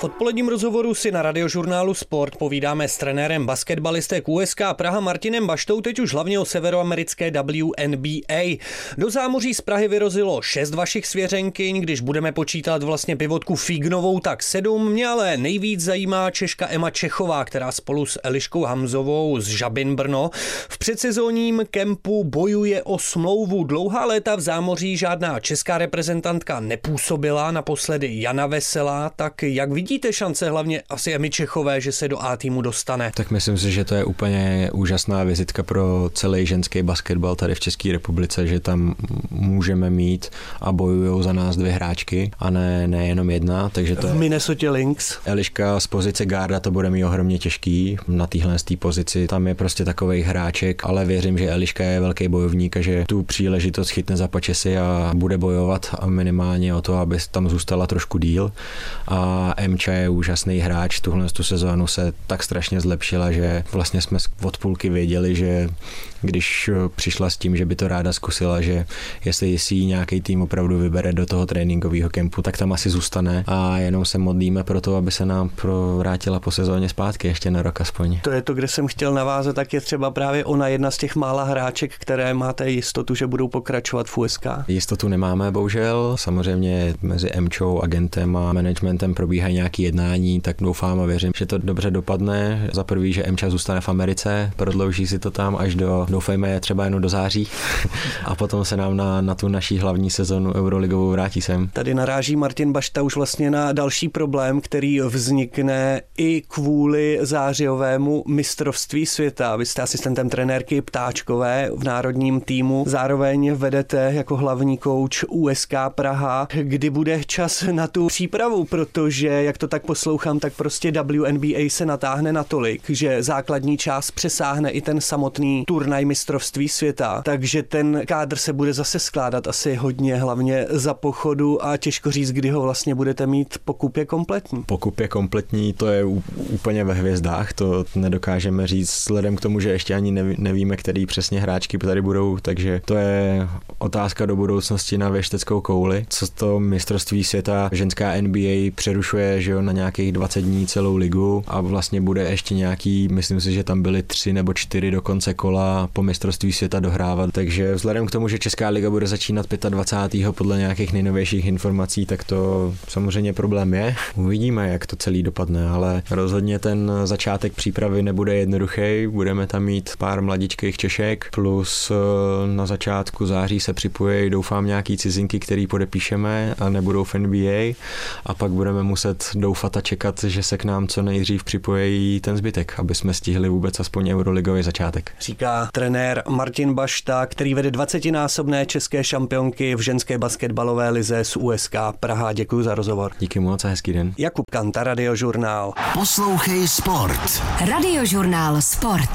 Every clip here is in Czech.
V odpoledním rozhovoru si na Radiožurnálu Sport povídáme s trenérem basketbalistek USK Praha Martinem Baštou, teď už hlavně o severoamerické WNBA. Do zámoří z Prahy vyrozilo 6 vašich svěřenkyň, když budeme počítat vlastně pivotku Fígnovou, tak 7. Mě ale nejvíc zajímá Češka Emma Čechová, která spolu s Eliškou Hamzovou z Žabin Brno v předsezónním kempu bojuje o smlouvu. Dlouhá léta v zámoří žádná česká reprezentantka nepůsobila, naposledy Jana Veselá. Tak jak vidíte šance hlavně asi Emmy Čechové, že se do A týmu dostane? Tak myslím si, že to je úplně úžasná vizitka pro celý ženský basketbal tady v České republice, že tam můžeme mít a bojujou za nás 2 hráčky a ne jenom jedna, takže to v Minnesota Lynx. Eliška z pozice garda to bude mít ohromně těžký na téhle pozici, tam je prostě takovej hráček, ale věřím, že Eliška je velký bojovník a že tu příležitost chytne za pačesy a bude bojovat a minimálně o to, aby tam zůstala trošku díl. A Emča je úžasný hráč, tuhle sezónu se tak strašně zlepšila, že vlastně jsme od půlky věděli, že když přišla s tím, že by to ráda zkusila, že jestli si ji nějaký tým opravdu vybere do toho tréninkového kempu, tak tam asi zůstane a jenom se modlíme pro to, aby se nám vrátila po sezóně zpátky ještě na rok aspoň. To je to, kde jsem chtěl navázat, tak je třeba právě ona jedna z těch mála hráček, které máte jistotu, že budou pokračovat v USK. Jistotu nemáme, bohužel. Samozřejmě mezi Emčou, agentem a managementem probíhají nějaké jednání, tak doufám a věřím, že to dobře dopadne. Za prvý, že Emča zůstane v Americe, prodlouží si to tam až do, doufejme, třeba jen do září a potom se nám na tu naší hlavní sezonu euroligovou vrátí sem. Tady naráží Martin Bašta už vlastně na další problém, který vznikne i kvůli zářijovému mistrovství světa. Vy jste asistentem trenérky Ptáčkové v národním týmu, zároveň vedete jako hlavní kouč USK Praha. Kdy bude čas na tu přípravu, protože jak to tak poslouchám, tak prostě WNBA se natáhne natolik, že základní část přesáhne i ten samotný turnaj mistrovství světa, takže ten kádr se bude zase skládat asi hodně, hlavně za pochodu a těžko říct, kdy ho vlastně budete mít po kupě kompletní. Po kupě kompletní to je úplně ve hvězdách, to nedokážeme říct vzhledem k tomu, že ještě ani nevíme, který přesně hráčky tady budou, takže to je otázka do budoucnosti na věšteckou kouli. Co to mistrovství světa ženská NBA přerušuje, že jo, na nějakých 20 dní celou ligu a vlastně bude ještě nějaký, myslím si, že tam byly 3 nebo 4 do konce kola po mistrovství světa dohrávat. Takže vzhledem k tomu, že Česká liga bude začínat 25. podle nějakých nejnovějších informací, tak to samozřejmě problém je. Uvidíme, jak to celý dopadne, ale rozhodně ten začátek přípravy nebude jednoduchý. Budeme tam mít pár mladičkých Češek, plus na začátku září se připojí, doufám, nějaký cizinky, který podepíšeme a nebudou v NBA a pak budeme muset doufat a čekat, že se k nám co nejdřív připojí ten zbytek, aby jsme stihli vůbec aspoň euroligový začátek. Říká trenér Martin Bašta, který vede 20násobné české šampionky v ženské basketbalové lize z USK Praha. Děkuji za rozhovor. Díky moc a hezký den. Jakub Kanta, Radiožurnál. Poslouchej Sport. Radiožurnál Sport.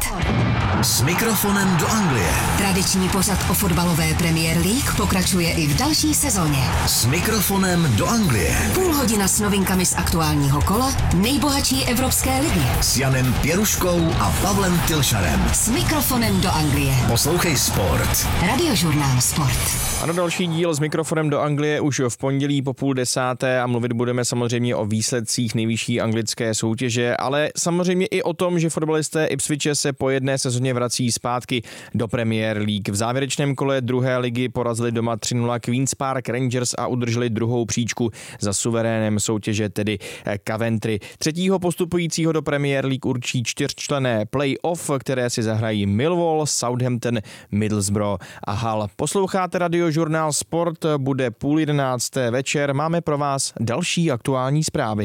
S mikrofonem do Anglie. Tradiční pořad o fotbalové Premier League pokračuje i v další sezóně. S mikrofonem do Anglie. Půl hodina s novinkami z aktuálního kola nejbohatší evropské ligy. S Janem Pěruškou a Pavlem Tilšarem. S mikrofonem do Anglie. Poslouchej Sport. Radiožurnál Sport. Ano, další díl s mikrofonem do Anglie už v pondělí po 9:30 a mluvit budeme samozřejmě o výsledcích nejvyšší anglické soutěže, ale samozřejmě i o tom, že fotbalisté Ipswiche se po jedné sezóně vrací zpátky do Premier League. V závěrečném kole druhé ligy porazili doma 3-0 Queen's Park Rangers a udrželi druhou příčku za suverénem soutěže, tedy Coventry. Třetího postupujícího do Premier League určí 4členné play-off, které si zahrají Millwall, Southampton, Middlesbrough a Hull. Posloucháte Radiožurnál Sport, bude 10:30 večer, máme pro vás další aktuální zprávy.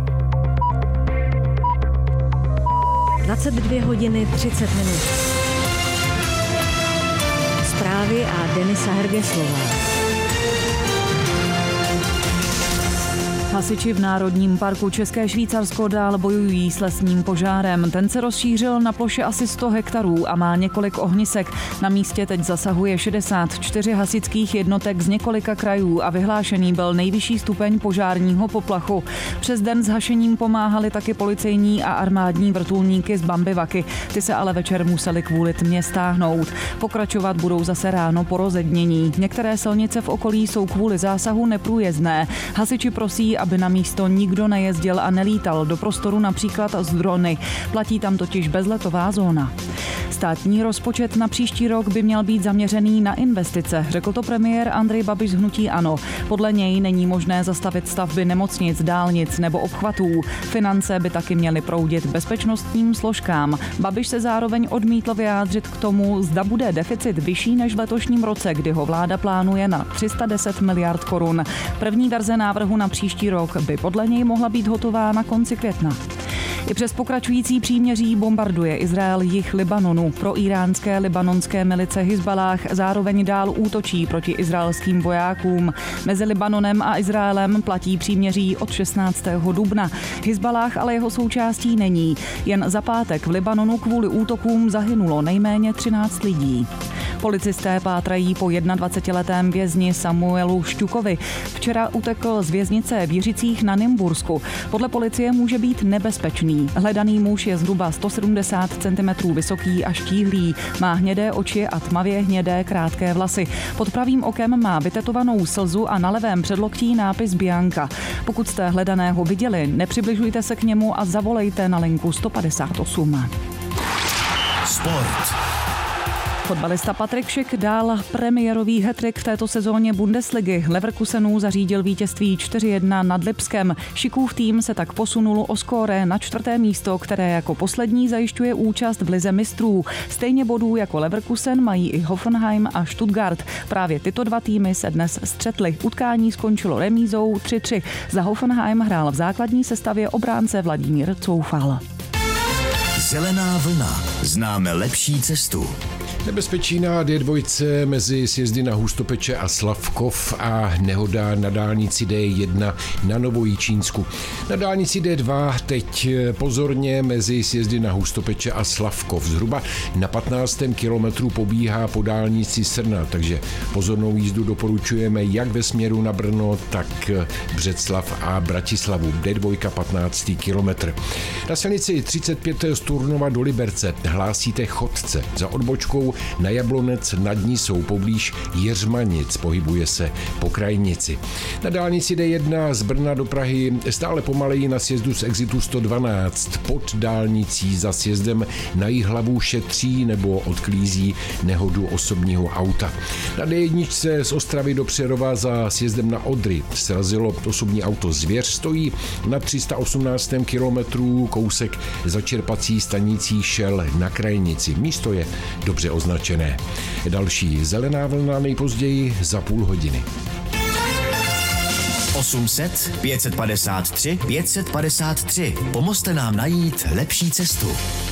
22:30. Zprávy a Denisa Hergeslová. Hasiči v Národním parku České Švýcarsko dál bojují s lesním požárem. Ten se rozšířil na ploše asi 100 hektarů a má několik ohnisek. Na místě teď zasahuje 64 hasičských jednotek z několika krajů a vyhlášený byl nejvyšší stupeň požárního poplachu. Přes den s hašením pomáhali taky policejní a armádní vrtulníky z Bambivaky. Ty se ale večer museli kvůli tmě stáhnout. Pokračovat budou zase ráno po rozednění. Některé silnice v okolí jsou kvůli zásahu neprůjezdné. Hasiči prosí, aby na místo nikdo nejezdil a nelítal do prostoru například z drony. Platí tam totiž bezletová zóna. Státní rozpočet na příští rok by měl být zaměřený na investice, řekl to premiér Andrej Babiš z hnutí ANO. Podle něj není možné zastavit stavby nemocnic, dálnic nebo obchvatů. Finance by taky měly proudit bezpečnostním složkám. Babiš se zároveň odmítl vyjádřit k tomu, zda bude deficit vyšší než v letošním roce, kdy ho vláda plánuje na 310 miliard korun. První verze návrhu na příští rok by podle něj mohla být hotová na konci května. I přes pokračující příměří bombarduje Izrael jih Libanonu. Pro iránské libanonské milice Hizballáh zároveň dál útočí proti izraelským vojákům. Mezi Libanonem a Izraelem platí příměří od 16. dubna. Hizballáh ale jeho součástí není. Jen za pátek v Libanonu kvůli útokům zahynulo nejméně 13 lidí. Policisté pátrají po 21letém vězni Samuelu Šťukovi. Včera utekl z věznice v Jiřicích na Nymbursku. Podle policie může být nebezpečný. Hledaný muž je zhruba 170 cm vysoký a štíhlý. Má hnědé oči a tmavě hnědé krátké vlasy. Pod pravým okem má vytetovanou slzu a na levém předloktí nápis Bianca. Pokud jste hledaného viděli, nepřibližujte se k němu a zavolejte na linku 158. Sport. Fotbalista Patrik Schick dal premiérový hat-trick v této sezóně Bundesligy. Leverkusenu zařídil vítězství 4-1 nad Lipskem. Schickův tým se tak posunul o skóre na 4. místo, které jako poslední zajišťuje účast v lize mistrů. Stejně bodů jako Leverkusen mají i Hoffenheim a Stuttgart. Právě tyto dva týmy se dnes střetly. Utkání skončilo remízou 3-3. Za Hoffenheim hrál v základní sestavě obránce Vladimír Coufal. Zelená vlna. Známe lepší cestu. Nebezpečí na D2 mezi sjezdy na Hustopeče a Slavkov a nehoda na dálnici D1 na Novojičínsku. Na dálnici D2 teď pozorně mezi sjezdy na Hustopeče a Slavkov. Zhruba na 15. kilometru pobíhá po dálnici Srna, takže pozornou jízdu doporučujeme jak ve směru na Brno, tak Břeclav a Bratislavu. D2 15. kilometr. Na silnici 35 z Turnova do Liberce hlásíte chodce. Za odbočkou na Jablonec nad Nisou poblíž Jeřmanic pohybuje se po krajnici. Na dálnici D1 z Brna do Prahy stále pomaleji na sjezdu z exitu 112. Pod dálnicí za sjezdem na Jihlavu šetří nebo odklízí nehodu osobního auta. Na D1 z Ostravy do Přerova za sjezdem na Odry srazilo osobní auto Zvěř, stojí na 318. kilometru kousek za čerpací stanicí Šel na krajnici. Místo je dobře označené. Další zelená vlna nejpozději za půl hodiny. 800 553 553. Pomozte nám najít lepší cestu.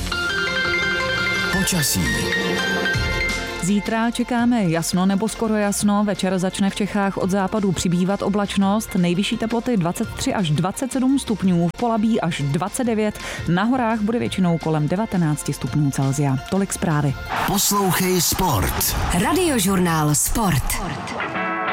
Počasí. Zítra čekáme jasno nebo skoro jasno, večer začne v Čechách od západu přibývat oblačnost, nejvyšší teploty 23 až 27 stupňů, v Polabí až 29, na horách bude většinou kolem 19 stupňů Celsia. Tolik zprávy. Poslouchej Sport. Radiožurnál Sport.